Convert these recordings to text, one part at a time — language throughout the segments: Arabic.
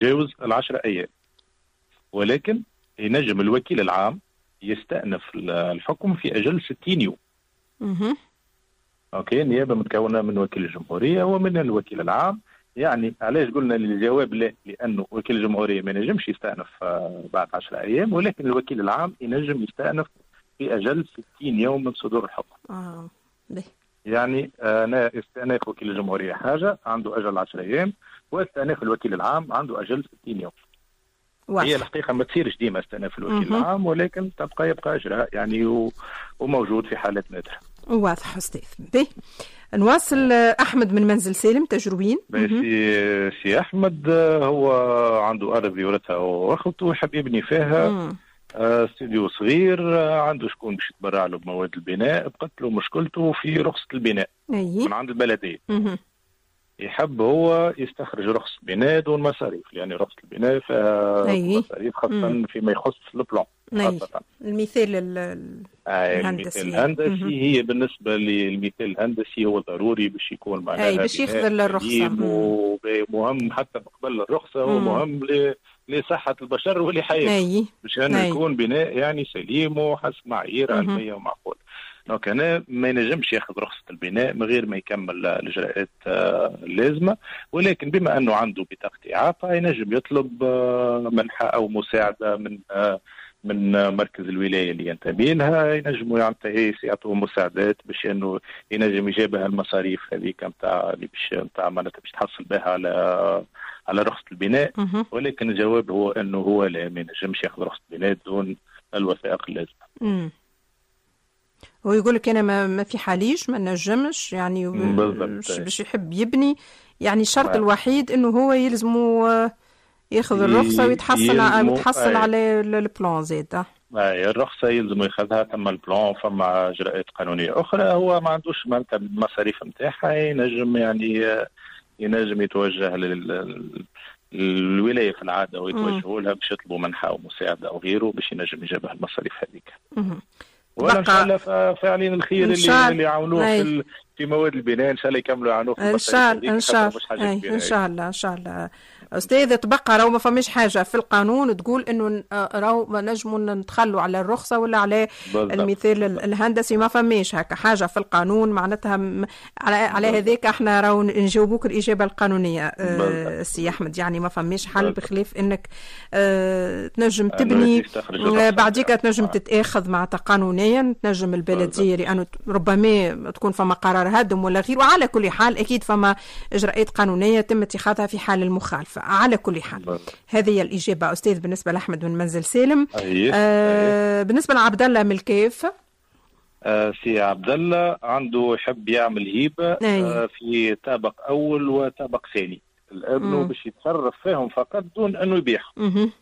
يتجاوز 10 أيام، ولكن ينجم الوكيل العام يستأنف الحكم في أجل 60 يوم. اوكي، نيابه متكونه من وكيل الجمهوريه ومن الوكيل العام. يعني علاش قلنا الجواب لا؟ لانه وكيل الجمهوريه ما ينجمش يستأنف بعد 10 ايام، ولكن الوكيل العام ينجم يستأنف في اجل 60 يوم من صدور الحكم. يعني انا استئناف وكيل الجمهوريه حاجه عنده اجل 10 ايام، واستئناف الوكيل العام عنده اجل 60 يوم. هي الحقيقه ما تصيرش ديما استئناف الوكيل العام، ولكن يبقى اجراء يعني وموجود في حالات نادره. واضح أستاذ. نواصل. أحمد من منزل سالم تجربين. سي أحمد هو عنده أرض يورثها وأخته ويحب يبني فيها استوديو صغير، عنده شكون باش يتبرع له بمواد البناء، بقت له مشكلته في رخصة البناء من عند البلدية. يحب هو يستخرج رخصة بناء دون مصاريف، يعني رخصة البناء فيها مصاريف خاصة فيما يخص البلان. المثال الهندسي هي بالنسبة للمثال الهندسي هو ضروري باش يكون معناها باش ياخذ الرخصة، ومهم حتى قبل الرخصة هو مهم لصحة البشر ولحياته باش يكون بناء يعني سليم وحسب معايير علمية ومعقولة. دونك أنا ما ينجمش ياخذ رخصة البناء من غير ما يكمل الإجراءات اللازمة، ولكن بما أنه عنده بطاقة إعاقة ينجم يطلب منحة أو مساعدة من مركز الولاية اللي ينتمي لها، ينجموا يعطوه مساعدات باش انه ينجم يجابها المصاريف هذيك نتاع اللي نتاع معناتها باش تحصل بها على رخصة البناء. ولكن الجواب هو انه هو لا، ما ينجمش ياخذ رخصة البناء دون الوثائق اللازمة. هو يقول لك انا ما في حاليش ما نجمش يعني باش يحب يبني، يعني الشرط الوحيد انه هو يلزمه ياخذ الرخصة ويتحصل على البلان زيد. الرخصة يلزم ياخذها، ثم البلان فما إجراءات قانونية أخرى. هو ما عندوش معناتها المصاريف نتاعها، ينجم يتوجه للولاية في العادة ويتوجهوا لها باش يطلبوا منحة أو مساعدة أو غيره باش ينجم يجابها المصاريف هذيك. وأنا إن شاء الله فاعلين الخير اللي يعاونوه في مواد البناء إن شاء الله يكملوا يعاونوه في المصاريف هذيك. إن شاء الله أستاذ. تبقى راهو ما فماش حاجة في القانون تقول إنه راهو نجموا نتخلوا على الرخصة ولا على المثال الهندسي، ما فماش هكا حاجة في القانون معناتها على هذاك احنا راهو نجاوبوك الإجابة القانونية. سي أحمد يعني ما فماش حل بخلاف إنك تنجم تبني بعديك تنجم تتأخذ معناتها قانونيا، تنجم البلدية لأنه ربما تكون فما قرار هدم ولا غير، وعلى كل حال أكيد فما إجراءات قانونية تم اتخاذها في حال المخالفة. على كل حال هذه الإجابة أستاذ بالنسبة لأحمد من منزل سالم. بالنسبة لعبد الله من الكيف. سي عبد الله عنده يحب يعمل هيبة في طابق أول وطابق ثاني الابن باش يتصرف فيهم فقط دون أنه يبيعهم.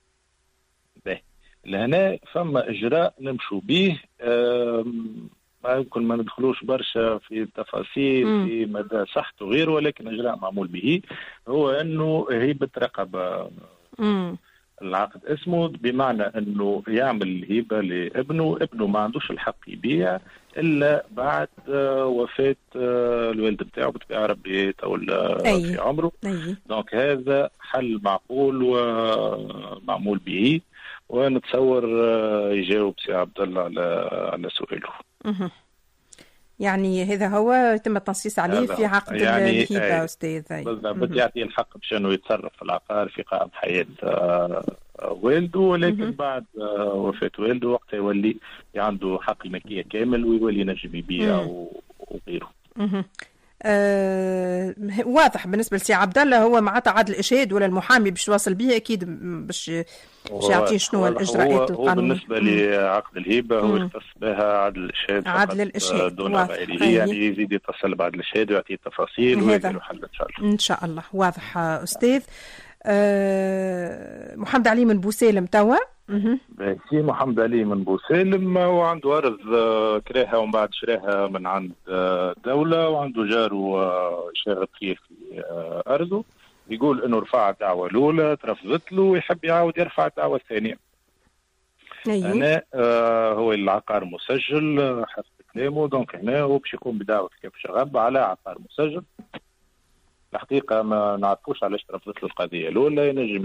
لهنا فما إجراء نمشوا به، يمكن ما ندخلوش برشا في التفاصيل في مدى صحته غيره، ولكن إجراء معمول به هو أنه هيبة رقبة. العقد اسمه بمعنى أنه يعمل الهيبة لابنه، ابنه ما عندوش الحق يبيع إلا بعد وفاة الوالد بتاعه بتبقى ربي يطول في عمره. دونك هذا حل معقول ومعمول به، ونتصور يجاوب سي عبد الله على سؤاله. يعني هذا هو يتم التنصيص عليه في عقد يعني الهبة أستاذ. بالضبط، يعطي الحق باش انه يتصرف في العقار في قائم حياة والده، ولكن بعد وفاة والده وقتها يولي عنده حق الملكية كامل ويولي ينجم يبيع وغيره. واضح بالنسبه لسي عبد الله. هو معناتها عاد الاشهاد ولا المحامي باش يواصل به اكيد باش يعطيه شنو الاجراءات القانونيه. بالنسبه لعقد الهبه هو يختص بها عدل الاشهاد دون غيره، يعني يزيد يتصل بعد الاشهاد ويعطيه التفاصيل ويديروا حل ان شاء الله. ان شاء الله. واضح استاذ. محمد علي من بوسالم توا. سي محمد علي من بوسالم وعنده أرض كراها ومن بعد شراها من عند دولة، وعنده جاره شاغب فيه في أرضه. يقول إنه رفع دعوة الأولى ترفضت له ويحب يعاود يرفع الدعوة الثانية. هنا هو العقار مسجل حسب كلامه، دونك هنا هو باش يقوم بدعوة كيف شغب على عقار مسجل. الحقيقه ما نعرفوش علاش رفضت القضيه الاولى. ينجم